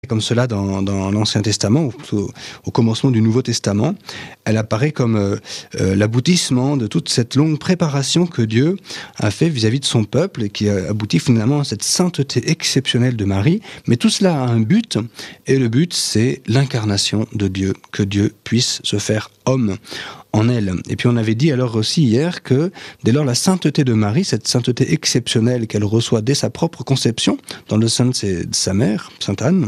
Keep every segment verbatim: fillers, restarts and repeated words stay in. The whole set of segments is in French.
comme cela dans, dans l'Ancien Testament, au, au commencement du Nouveau Testament. Elle apparaît comme euh, euh, l'aboutissement de toute cette longue préparation que Dieu a fait vis-à-vis de son peuple et qui a abouti finalement à cette sainteté exceptionnelle de Marie. Mais tout cela a un but, et le but, c'est l'incarnation de Dieu, que Dieu puisse se faire homme en elle. Et puis on avait dit alors aussi hier que dès lors la sainteté de Marie, cette sainteté exceptionnelle qu'elle reçoit dès sa propre conception, dans le sein de, ses, de sa mère, Sainte Anne,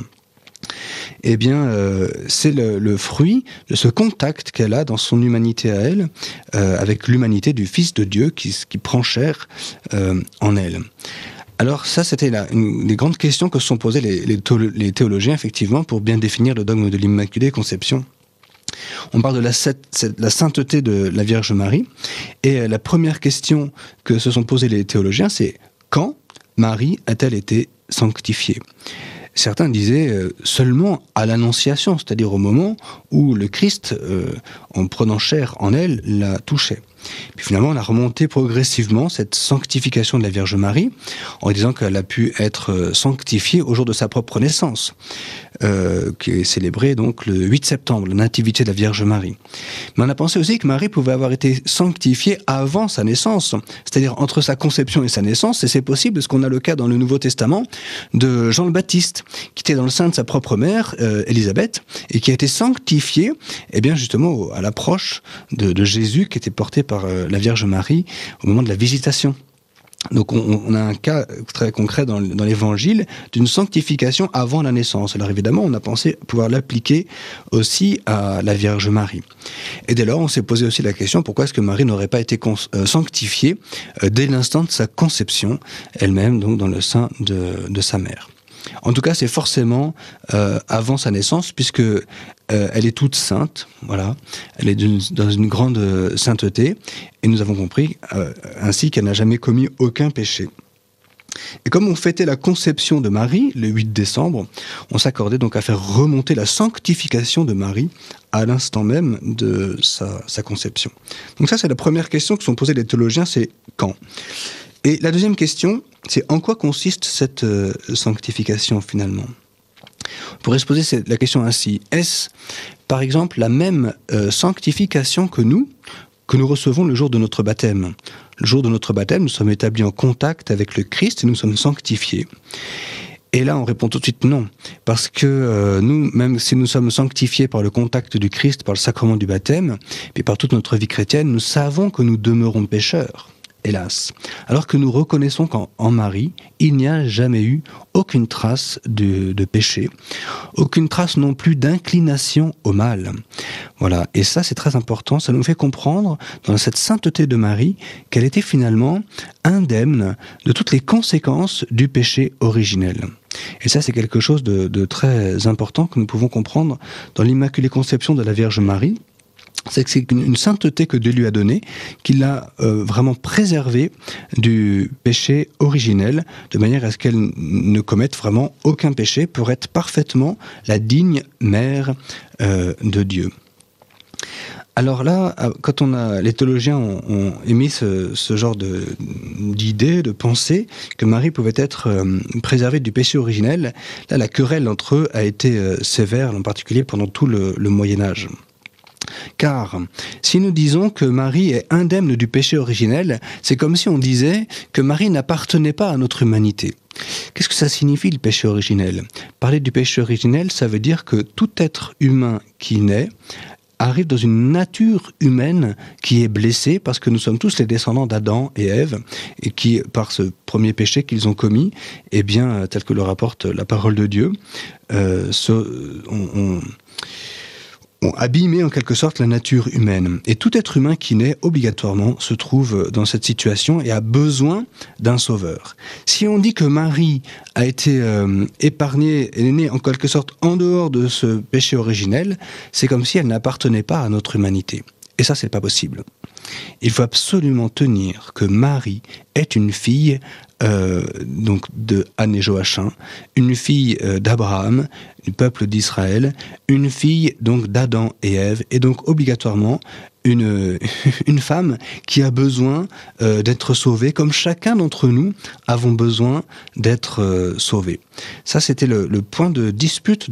eh bien, euh, c'est le, le fruit de ce contact qu'elle a dans son humanité à elle, euh, avec l'humanité du Fils de Dieu qui, qui prend chair euh, en elle. Alors ça, c'était la, une des grandes questions que se sont posées les, les, les théologiens, effectivement, pour bien définir le dogme de l'Immaculée Conception. On parle de la, la sainteté de la Vierge Marie, et la première question que se sont posées les théologiens, c'est quand Marie a-t-elle été sanctifiée ? Certains disaient euh, seulement à l'Annonciation, c'est-à-dire au moment où le Christ, euh, en prenant chair en elle, la touchait. Puis finalement, on a remonté progressivement cette sanctification de la Vierge Marie, en disant qu'elle a pu être sanctifiée au jour de sa propre naissance, euh, qui est célébrée donc le huit septembre, la nativité de la Vierge Marie. Mais on a pensé aussi que Marie pouvait avoir été sanctifiée avant sa naissance, c'est-à-dire entre sa conception et sa naissance, et c'est possible parce qu'on a le cas dans le Nouveau Testament de Jean le Baptiste, qui était dans le sein de sa propre mère, euh, Élisabeth, et qui a été sanctifié, eh bien justement à l'approche de, de Jésus qui était porté par par la Vierge Marie au moment de la visitation. Donc on, on a un cas très concret dans, dans l'Évangile d'une sanctification avant la naissance. Alors évidemment, on a pensé pouvoir l'appliquer aussi à la Vierge Marie. Et dès lors, on s'est posé aussi la question, pourquoi est-ce que Marie n'aurait pas été cons- euh, sanctifiée euh, dès l'instant de sa conception, elle-même donc dans le sein de, de sa mère. En tout cas, c'est forcément euh, avant sa naissance, puisque euh, elle est toute sainte, voilà. Elle est d'une, dans une grande euh, sainteté, et nous avons compris euh, ainsi qu'elle n'a jamais commis aucun péché. Et comme on fêtait la conception de Marie, le huit décembre, on s'accordait donc à faire remonter la sanctification de Marie à l'instant même de sa, sa conception. Donc ça, c'est la première question que sont posées les théologiens, c'est quand ? Et la deuxième question, c'est en quoi consiste cette euh, sanctification finalement ? On pourrait se poser cette, la question ainsi. Est-ce, par exemple, la même euh, sanctification que nous, que nous recevons le jour de notre baptême ? Le jour de notre baptême, nous sommes établis en contact avec le Christ et nous sommes sanctifiés. Et là, on répond tout de suite non, parce que euh, nous, même si nous sommes sanctifiés par le contact du Christ, par le sacrement du baptême, et par toute notre vie chrétienne, nous savons que nous demeurons pécheurs. Hélas. Alors que nous reconnaissons qu'en en Marie, il n'y a jamais eu aucune trace de, de péché, aucune trace non plus d'inclination au mal. Voilà. Et ça, c'est très important. Ça nous fait comprendre, dans cette sainteté de Marie, qu'elle était finalement indemne de toutes les conséquences du péché originel. Et ça, c'est quelque chose de, de très important que nous pouvons comprendre dans l'Immaculée Conception de la Vierge Marie. C'est que c'est une sainteté que Dieu lui a donnée, qu'il l'a euh, vraiment préservée du péché originel, de manière à ce qu'elle ne commette vraiment aucun péché pour être parfaitement la digne mère euh, de Dieu. Alors là, quand on a, les théologiens ont, ont émis ce, ce genre de, d'idée, de pensée, que Marie pouvait être euh, préservée du péché originel, là, la querelle entre eux a été euh, sévère, en particulier pendant tout le, le Moyen-Âge. Car si nous disons que Marie est indemne du péché originel, c'est comme si on disait que Marie n'appartenait pas à notre humanité. Qu'est-ce que ça signifie, le péché originel ? Parler du péché originel, ça veut dire que tout être humain qui naît arrive dans une nature humaine qui est blessée, parce que nous sommes tous les descendants d'Adam et Ève, et qui, par ce premier péché qu'ils ont commis, eh bien, tel que le rapporte la parole de Dieu, euh, se, on, on ont abîmé en quelque sorte la nature humaine. Et tout être humain qui naît obligatoirement se trouve dans cette situation et a besoin d'un sauveur. Si on dit que Marie a été euh, épargnée, elle est née en quelque sorte en dehors de ce péché originel, c'est comme si elle n'appartenait pas à notre humanité. Et ça, c'est pas possible. Il faut absolument tenir que Marie est une fille euh, donc de Anne et Joachim, une fille euh, d'Abraham, du peuple d'Israël, une fille donc d'Adam et Ève, et donc obligatoirement une, une femme qui a besoin euh, d'être sauvée, comme chacun d'entre nous avons besoin d'être euh, sauvés. Ça, c'était le, le point de dispute